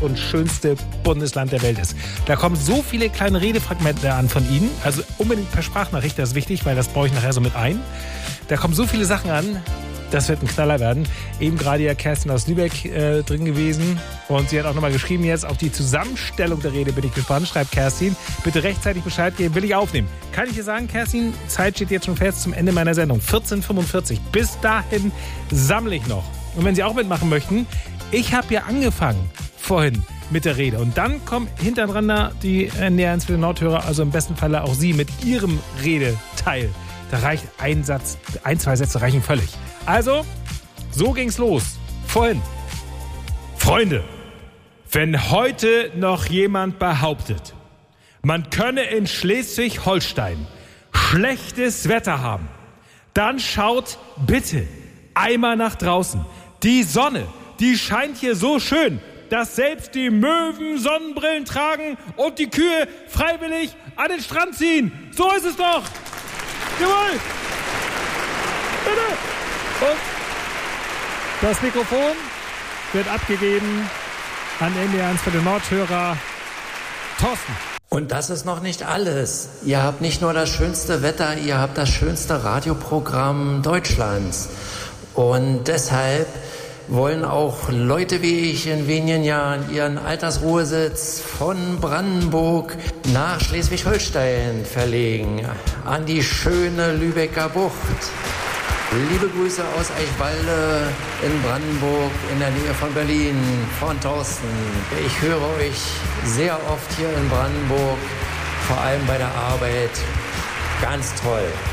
und schönste Bundesland der Welt ist. Da kommen so viele kleine Redefragmente an von Ihnen. Also unbedingt per Sprachnachricht, das ist wichtig, weil das baue ich nachher so mit ein. Da kommen so viele Sachen an. Das wird ein Knaller werden. Eben gerade ja Kerstin aus Lübeck drin gewesen. Und sie hat auch nochmal geschrieben jetzt, auf die Zusammenstellung der Rede bin ich gespannt. Schreibt Kerstin, bitte rechtzeitig Bescheid geben, will ich aufnehmen. Kann ich dir sagen, Kerstin, Zeit steht jetzt schon fest zum Ende meiner Sendung. 14:45. Bis dahin sammle ich noch. Und wenn Sie auch mitmachen möchten, ich habe ja angefangen vorhin mit der Rede. Und dann kommen hintereinander die näher ins Nordhörer, also im besten Falle auch Sie mit Ihrem Redeteil. Da reicht ein Satz, 2 Sätze reichen völlig. Also, so ging's los. Vorhin. Freunde, wenn heute noch jemand behauptet, man könne in Schleswig-Holstein schlechtes Wetter haben, dann schaut bitte einmal nach draußen. Die Sonne, die scheint hier so schön, dass selbst die Möwen Sonnenbrillen tragen und die Kühe freiwillig an den Strand ziehen. So ist es doch. Jawohl. Bitte. Und das Mikrofon wird abgegeben an NDR1 für den Nordhörer Thorsten. Und das ist noch nicht alles. Ihr habt nicht nur das schönste Wetter, ihr habt das schönste Radioprogramm Deutschlands. Und deshalb wollen auch Leute wie ich in wenigen Jahren ihren Altersruhesitz von Brandenburg nach Schleswig-Holstein verlegen, an die schöne Lübecker Bucht. Liebe Grüße aus Eichwalde in Brandenburg, in der Nähe von Berlin, von Thorsten. Ich höre euch sehr oft hier in Brandenburg, vor allem bei der Arbeit. Ganz toll.